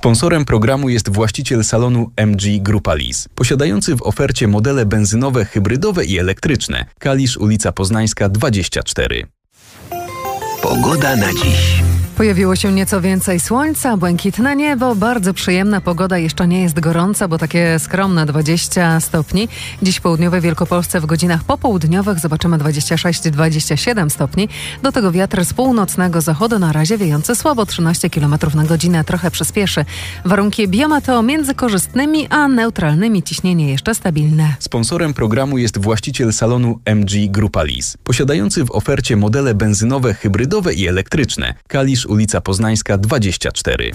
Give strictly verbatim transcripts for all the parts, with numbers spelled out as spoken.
Sponsorem programu jest właściciel salonu M G Grupa Lease, posiadający w ofercie modele benzynowe, hybrydowe i elektryczne. Kalisz, ulica Poznańska dwadzieścia cztery. Pogoda na dziś. Pojawiło się nieco więcej słońca, błękitne niebo, bardzo przyjemna pogoda, jeszcze nie jest gorąca, bo takie skromne dwadzieścia stopni. Dziś w południowej Wielkopolsce w godzinach popołudniowych zobaczymy dwadzieścia sześć do dwudziestu siedmiu stopni. Do tego wiatr z północnego zachodu, na razie wiejący słabo, trzynaście kilometrów na godzinę, trochę przyspieszy. Warunki biometeo między korzystnymi a neutralnymi, ciśnienie jeszcze stabilne. Sponsorem programu jest właściciel salonu M G Grupa Lease, posiadający w ofercie modele benzynowe, hybrydowe i elektryczne. Kalisz, ulica Poznańska dwadzieścia cztery.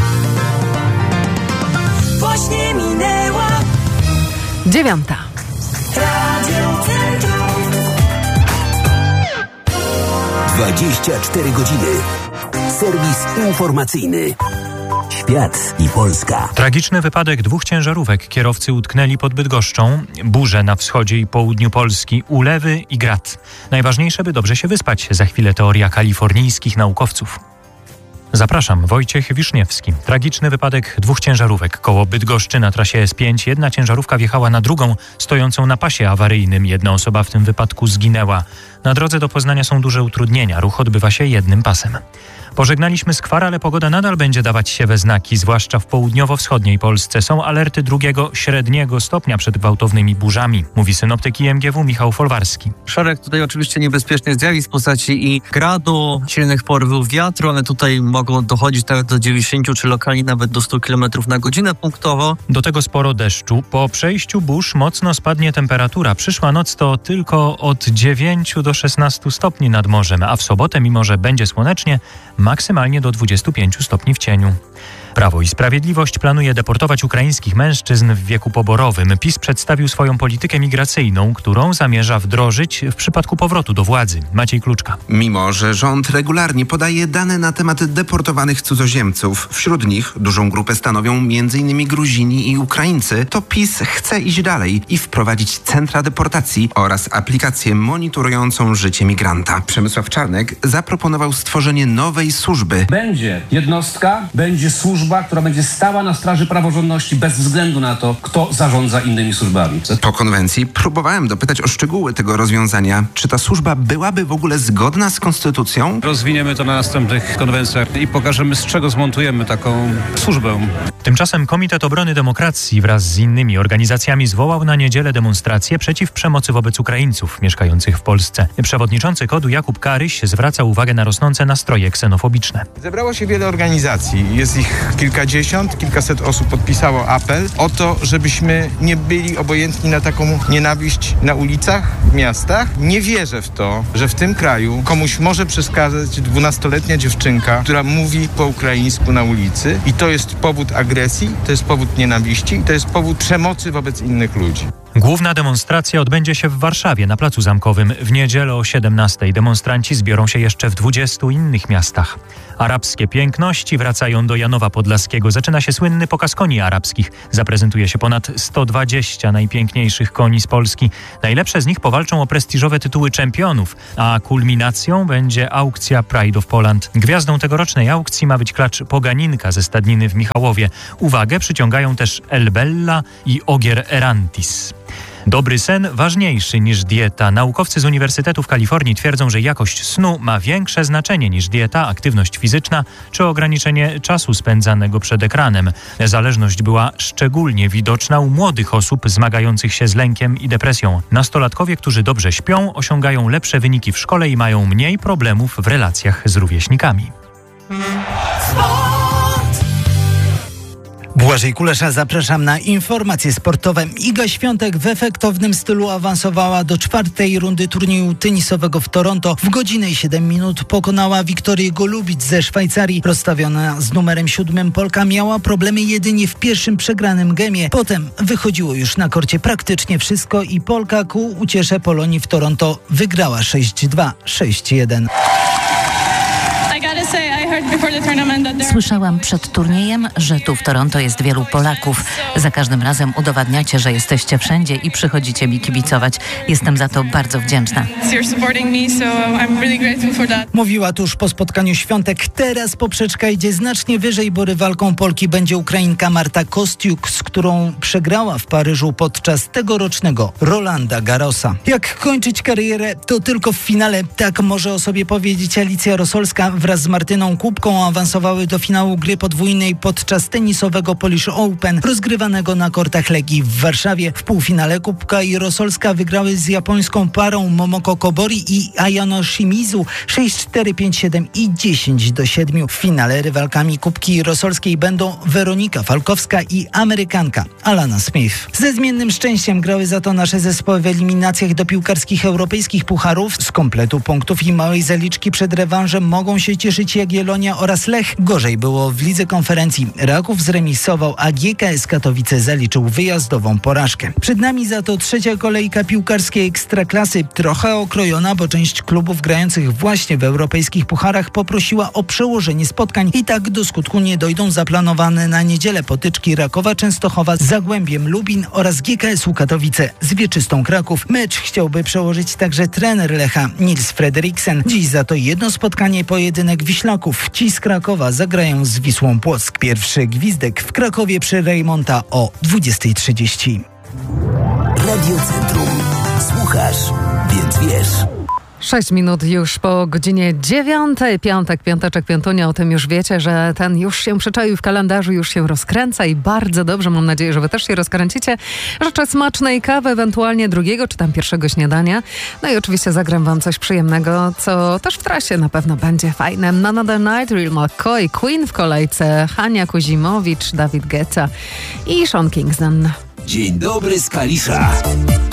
Właśnie minęła Dziewiąta. Radio Centrum. dwadzieścia cztery godziny. Serwis informacyjny. Świat i Polska. Tragiczny wypadek dwóch ciężarówek. Kierowcy utknęli pod Bydgoszczą. Burze na wschodzie i południu Polski, ulewy i grad. Najważniejsze, by dobrze się wyspać. Za chwilę teoria kalifornijskich naukowców. Zapraszam, Wojciech Wiszniewski. Tragiczny wypadek dwóch ciężarówek koło Bydgoszczy na trasie S pięć. Jedna ciężarówka wjechała na drugą, stojącą na pasie awaryjnym. Jedna osoba w tym wypadku zginęła. Na drodze do Poznania są duże utrudnienia. Ruch odbywa się jednym pasem. Pożegnaliśmy skwar, ale pogoda nadal będzie dawać się we znaki, zwłaszcza w południowo-wschodniej Polsce. Są alerty drugiego średniego stopnia przed gwałtownymi burzami, mówi synoptyk I M G W Michał Folwarski. Szereg tutaj oczywiście niebezpiecznych zjawisk w postaci i gradu, silnych porywów wiatru, ale tutaj mogą dochodzić tak do dziewięćdziesięciu czy lokalnie nawet do stu kilometrów na godzinę punktowo. Do tego sporo deszczu. Po przejściu burz mocno spadnie temperatura. Przyszła noc to tylko od dziewięciu do szesnastu stopni nad morzem, a w sobotę, mimo że będzie słonecznie, maksymalnie do dwudziestu pięciu stopni w cieniu. Prawo i Sprawiedliwość planuje deportować ukraińskich mężczyzn w wieku poborowym. PiS przedstawił swoją politykę migracyjną, którą zamierza wdrożyć w przypadku powrotu do władzy. Maciej Kluczka. Mimo że rząd regularnie podaje dane na temat deportowanych cudzoziemców, wśród nich dużą grupę stanowią m.in. Gruzini i Ukraińcy, to PiS chce iść dalej i wprowadzić centra deportacji oraz aplikację monitorującą życie migranta. Przemysław Czarnek zaproponował stworzenie nowej służby. Będzie jednostka, będzie służba, która będzie stała na straży praworządności bez względu na to, kto zarządza innymi służbami. Po konwencji próbowałem dopytać o szczegóły tego rozwiązania. Czy ta służba byłaby w ogóle zgodna z konstytucją? Rozwiniemy to na następnych konwencjach i pokażemy, z czego zmontujemy taką służbę. Tymczasem Komitet Obrony Demokracji wraz z innymi organizacjami zwołał na niedzielę demonstrację przeciw przemocy wobec Ukraińców mieszkających w Polsce. Przewodniczący KOD-u Jakub Karyś zwraca uwagę na rosnące nastroje ksenofobiczne. Zebrało się wiele organizacji. Jest ich kilkadziesiąt, kilkaset osób podpisało apel o to, żebyśmy nie byli obojętni na taką nienawiść na ulicach, w miastach. Nie wierzę w to, że w tym kraju komuś może przeszkadzać dwunastoletnia dziewczynka, która mówi po ukraińsku na ulicy i to jest powód agresji, to jest powód nienawiści, to jest powód przemocy wobec innych ludzi. Główna demonstracja odbędzie się w Warszawie na Placu Zamkowym. W niedzielę o siedemnastej demonstranci zbiorą się jeszcze w dwudziestu innych miastach. Arabskie piękności wracają do Janowa Podlaskiego. Zaczyna się słynny pokaz koni arabskich. Zaprezentuje się ponad sto dwadzieścia najpiękniejszych koni z Polski. Najlepsze z nich powalczą o prestiżowe tytuły czempionów, a kulminacją będzie aukcja Pride of Poland. Gwiazdą tegorocznej aukcji ma być klacz Poganinka ze stadniny w Michałowie. Uwagę przyciągają też El Bella i Ogier Erantis. Dobry sen ważniejszy niż dieta. Naukowcy z Uniwersytetu w Kalifornii twierdzą, że jakość snu ma większe znaczenie niż dieta, aktywność fizyczna czy ograniczenie czasu spędzanego przed ekranem. Zależność była szczególnie widoczna u młodych osób zmagających się z lękiem i depresją. Nastolatkowie, którzy dobrze śpią, osiągają lepsze wyniki w szkole i mają mniej problemów w relacjach z rówieśnikami. Błażej Kulesza, zapraszam na informacje sportowe. Iga Świątek w efektownym stylu awansowała do czwartej rundy turnieju tenisowego w Toronto. W godzinę i siedem minut pokonała Wiktorię Golubic ze Szwajcarii. Rozstawiona z numerem siódmym Polka miała problemy jedynie w pierwszym przegranym gemie. Potem wychodziło już na korcie praktycznie wszystko i Polka ku uciesze Polonii w Toronto wygrała sześć dwa, sześć jeden. Słyszałam przed turniejem, że tu w Toronto jest wielu Polaków. Za każdym razem udowadniacie, że jesteście wszędzie i przychodzicie mi kibicować. Jestem za to bardzo wdzięczna. Mówiła tuż po spotkaniu Świątek. Teraz poprzeczka idzie znacznie wyżej, bo rywalką Polki będzie Ukrainka Marta Kostiuk, z którą przegrała w Paryżu podczas tegorocznego Rolanda Garrosa. Jak kończyć karierę, to tylko w finale. Tak może o sobie powiedzieć Alicja Rosolska. Wraz z Martyną Kubką awansowały do finału gry podwójnej podczas tenisowego Polish Open, rozgrywanego na kortach Legii w Warszawie. W półfinale Kubka i Rosolska wygrały z japońską parą Momoko Kobori i Ayano Shimizu sześć cztery, pięć siedem i dziesięć do siedmiu. W finale rywalkami Kubki Rosolskiej będą Weronika Falkowska i Amerykanka Alana Smith. Ze zmiennym szczęściem grały za to nasze zespoły w eliminacjach do piłkarskich europejskich pucharów. Z kompletu punktów i małej zaliczki przed rewanżem mogą się cieszyć Jagiellonia oraz Lech. Gorzej było w Lidze Konferencji. Raków zremisował, a G K S Katowice zaliczył wyjazdową porażkę. Przed nami za to trzecia kolejka piłkarskiej Ekstraklasy. Trochę okrojona, bo część klubów grających właśnie w europejskich pucharach poprosiła o przełożenie spotkań i tak do skutku nie dojdą zaplanowane na niedzielę potyczki Rakowa Częstochowa z Zagłębiem Lubin oraz G K S-u Katowice z Wieczystą Kraków. Mecz chciałby przełożyć także trener Lecha Nils Frederiksen. Dziś za to jedno spotkanie pojedynek Wiślaków. Ci z Krakowa zagrają z Wisłą Płock. Pierwszy gwizdek w Krakowie przy Rejmonta o dwudziesta trzydzieści. Radio Centrum. Słuchasz, więc wiesz. Sześć minut już po godzinie dziewiątej. Piątek, piąteczek, piątunia. O tym już wiecie, że ten już się przyczaił w kalendarzu, już się rozkręca i bardzo dobrze. Mam nadzieję, że wy też się rozkręcicie. Życzę smacznej kawy, ewentualnie drugiego czy tam pierwszego śniadania. No i oczywiście zagram wam coś przyjemnego, co też w trasie na pewno będzie fajne. Another Night, Real McCoy, Queen w kolejce, Hania Kuzimowicz, David Guetta i Sean Kingston. Dzień dobry z Kalisza.